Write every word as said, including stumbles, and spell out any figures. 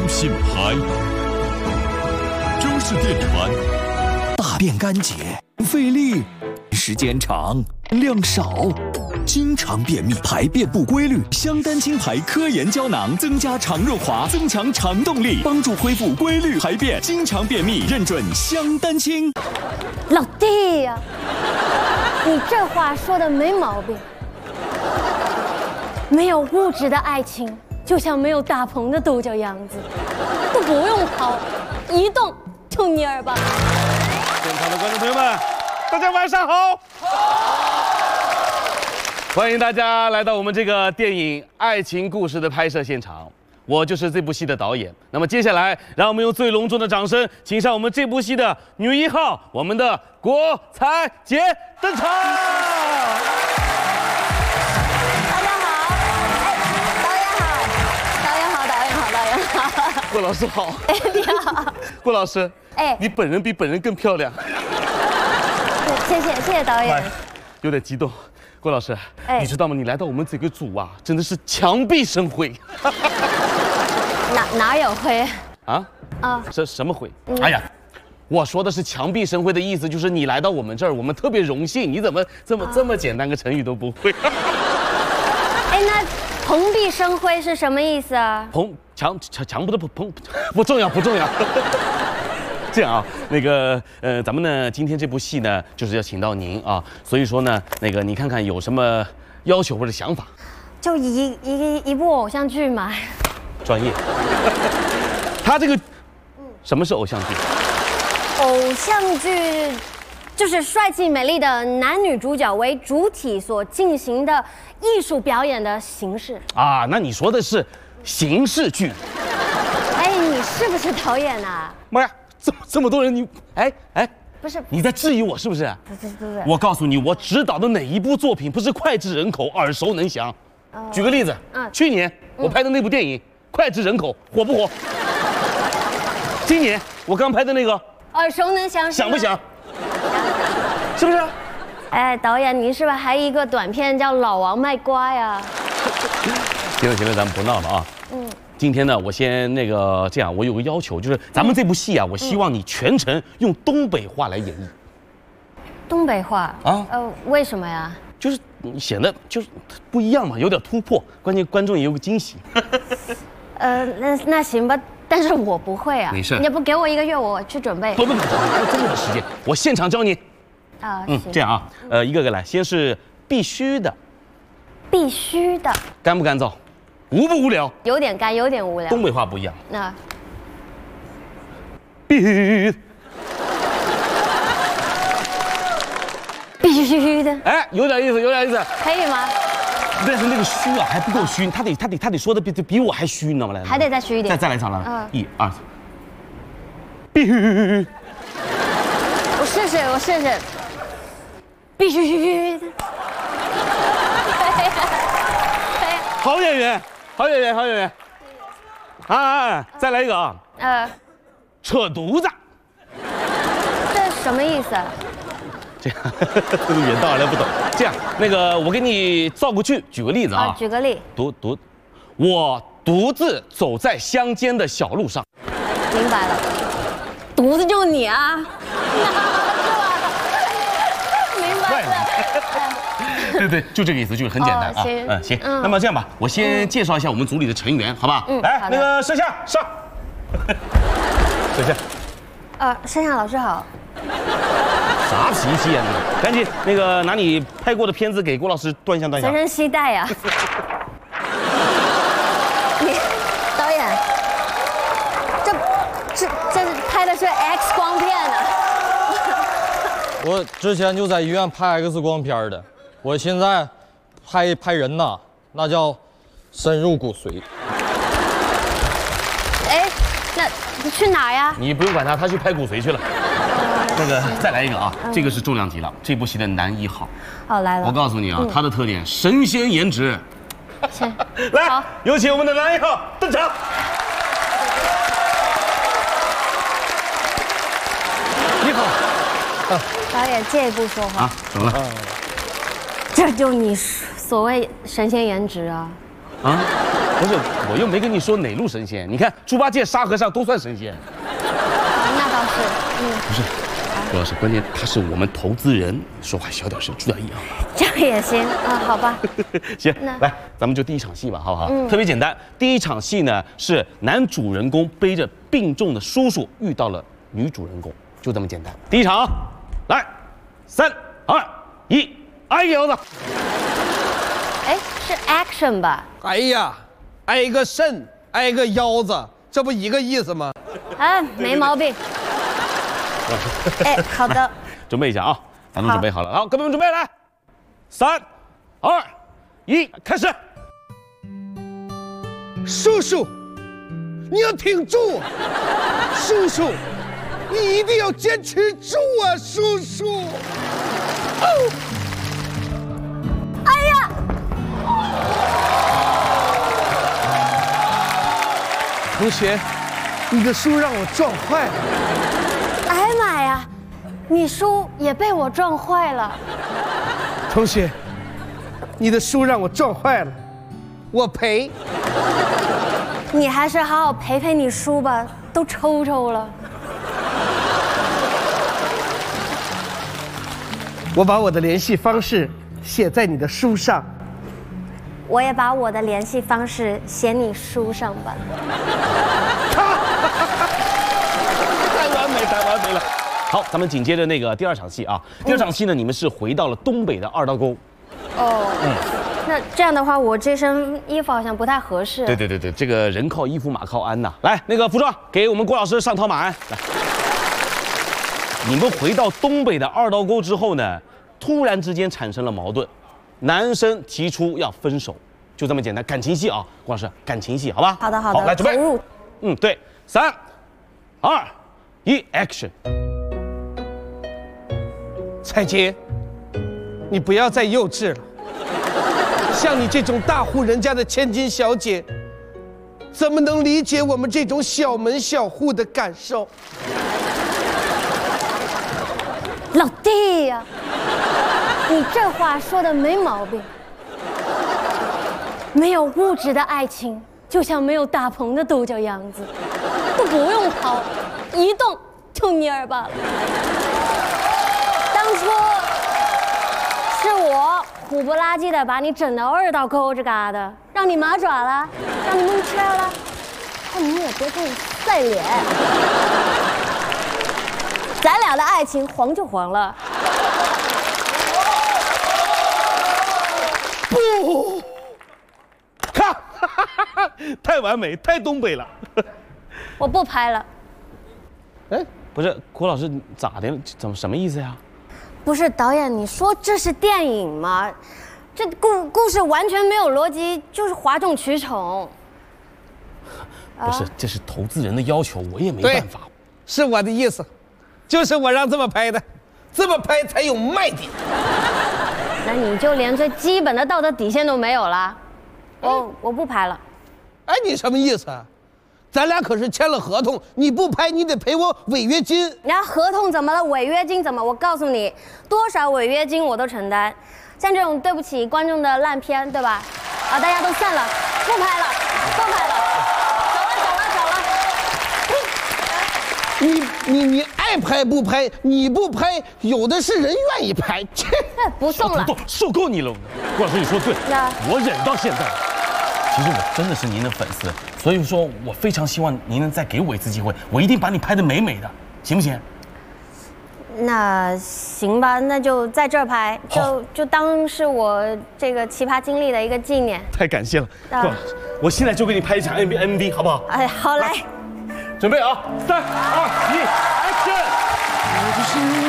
品牌，中式电传， 大便干结，费力，时间长，量少，经常便秘，排便不规律。香丹清排科研胶囊增加肠润滑，增强肠动力，帮助恢复规律排便。经常便秘，认准香丹清。 老弟呀、啊，你这话说的没毛病。没有物质的爱情，就像没有大棚的豆角秧子，都不用刨，一动就蔫儿吧。 现场的观众朋友们，大家晚上好！欢迎大家来到我们这个电影爱情故事的拍摄现场，我就是这部戏的导演。那么接下来，让我们用最隆重的掌声，请上我们这部戏的女一号，我们的郭采洁登场。郭老师好， 哎，你好， 郭老师， 哎， 你本人比本人更漂亮。 谢谢谢谢导演， 有点激动。郭老师， 哎， 你知道吗？你来到我们这个组啊，真的是墙壁生辉。 哪哪有灰？ 啊啊， 什什么灰？ 嗯、 哎呀，我说的是墙壁生辉的意思，就是你来到我们这儿，我们特别荣幸。你怎么这么、啊、这么简单个成语都不会？ 哎，那蓬荜生辉是什么意思啊？ 蓬。墙墙墙不是不不不重要不重要，这样啊，那个呃，咱们呢今天这部戏呢就是要请到您啊，所以说呢，那个你看看有什么要求或者想法？ 就一一一部偶像剧嘛。 专业。他这个，什么是偶像剧？ 偶像剧就是帅气美丽的男女主角为主体所进行的艺术表演的形式啊。那你说的是形式剧？ 哎，你是不是导演啊？ 妈呀，这么这么多人，你哎哎， 不是你在质疑我是不是？ 不是不是， 我告诉你，我指导的哪一部作品不是脍炙人口、耳熟能详？呃、举个例子，嗯，去年我拍的那部电影脍炙人口，火不火？今年我刚拍的那个耳熟能详， 响不响？是不是？ 哎，导演，您是不是还一个短片叫《老王卖瓜》呀？ 行了行了，咱们不闹了啊。嗯，今天呢，我先那个这样，我有个要求，就是咱们这部戏啊，我希望你全程用东北话来演绎。 东北话啊？ 呃，为什么呀？ 就是显得就是不一样嘛，有点突破，关键观众也有个惊喜。 呃，那那行吧，但是我不会啊。 没事， 你不给我一个月，我去准备。 不不不，哪有这么多时间？我现场教你。 啊， 嗯，这样啊，呃，一个个来，先是必须的。 必须的。 干不干燥？无不无聊？ 有点干，有点无聊。 东北话不一样。 那必须。 必须的。 哎，有点意思，有点意思。 可以吗？ 但是那个虚啊还不够虚，他得他得他得说的比比我还虚，你知道吗？来， 还得再虚一点。 再再来一场了。 嗯， 一二。必须。 我试试，我试试。必须的。 好演员，好演员，好演员。啊啊！再来一个啊。呃。扯犊子。 这什么意思？ 这样，这个远道而来不懂。这样，那个我给你造个句，举个例子啊。 啊举个例。 独独，我独自走在乡间的小路上。 明白了，独子就你啊。明白了。 对对，就这个意思，就是很简单啊。嗯，行。那么这样吧，我先介绍一下我们组里的成员，好吧？嗯。来，那个摄像上。摄像。 呃，摄像老师好。 啥脾气啊你？赶紧那个拿你拍过的片子给郭老师端详端详。 随身携带呀。你导演，这这这是拍的是 X 光片呢。 我之前就在医院拍 X 光片的。我现在拍拍人呐，那叫深入骨髓。 哎，那你去哪儿呀？ 你不用管他，他去拍骨髓去了。那个再来一个啊，这个是重量级了，这部戏的男一号。 好来了。 我告诉你啊，他的特点神仙颜值。 行， 来，有请我们的男一号登场。你好。 导演借一步说话。 啊，怎么了？ 这就你所谓神仙颜值啊？ 啊？ 不是，我又没跟你说哪路神仙。你看猪八戒、沙和尚都算神仙。 那倒是，嗯。 不是，郭老师，关键他是我们投资人，说话小点声，注意啊。 这样也行啊，好吧。 行， 那来，咱们就第一场戏吧，好不好？ 嗯特别简单。第一场戏呢是男主人公背着病重的叔叔遇到了女主人公，就这么简单。第一场啊，来，三二一，挨腰子。 哎，是 action 吧？ 哎呀，挨个肾，挨个腰子，这不一个意思吗？ 啊，没毛病。哎，好的。 准备一下啊，咱们准备好了，好，各位们准备来，三二一，开始。 叔叔，你要挺住，叔叔，你一定要坚持住啊，叔叔。哦， 哎呀！ 同学，你的书让我撞坏了。 哎呀妈呀，你书也被我撞坏了。 同学，你的书让我撞坏了，我赔。 你还是好好陪陪你书吧，都抽抽了。 我把我的联系方式写在你的书上。 我也把我的联系方式写你书上吧。 太完美，太完美了。好，咱们紧接着那个第二场戏啊，第二场戏呢，你们是回到了东北的二道沟。 哦，嗯，那这样的话，我这身衣服好像不太合适。 对对对对，这个人靠衣服，马靠鞍呐。来，那个服装给我们郭老师上套马鞍。来，你们回到东北的二道沟之后呢，突然之间产生了矛盾，男生提出要分手，就这么简单，感情戏啊，郭老师，感情戏，好吧？ 好的好的， 好，来准备投入。 嗯，对，三、二、一 ，Action！ 彩杰，你不要再幼稚了。像你这种大户人家的千金小姐，怎么能理解我们这种小门小户的感受？ 老弟呀，你这话说的没毛病。没有物质的爱情，就像没有大棚的豆角秧子，都不用刨，一动就蔫儿罢了。当初是我虎不拉几的把你整到二道沟这嘎达，让你麻爪了，让你蒙圈了，那你也别跟我赛脸。咱俩的爱情黄就黄了。 不，看，太完美，太东北了。 我不拍了。 哎， 不是郭老师咋的？怎么什么意思呀？ 不是导演，你说这是电影吗？这故故事完全没有逻辑，就是哗众取宠。 不是，这是投资人的要求，我也没对办法。 是我的意思，就是我让这么拍的，这么拍才有卖点。 那你就连最基本的道德底线都没有了。我我不拍了。 哎，你什么意思啊？咱俩可是签了合同，你不拍你得赔我违约金。 然后合同怎么了？违约金怎么？我告诉你，多少违约金我都承担。像这种对不起观众的烂片，对吧？啊，大家都散了，不拍了，不拍了，走了走了走了。 你你你爱拍不拍？你不拍，有的是人愿意拍。切， 哎，不送了。 不，受够你了，郭老师，你说对， 那我忍到现在。其实我真的是您的粉丝，所以说我非常希望您能再给我一次机会，我一定把你拍得美美的，行不行？ 那行吧，那就在这儿拍，就就当是我这个奇葩经历的一个纪念。 太感谢了， 啊郭老师，我现在就给你拍一场 M V M V， 好不好？ 哎，好嘞。 准备啊，三二一 ，Action！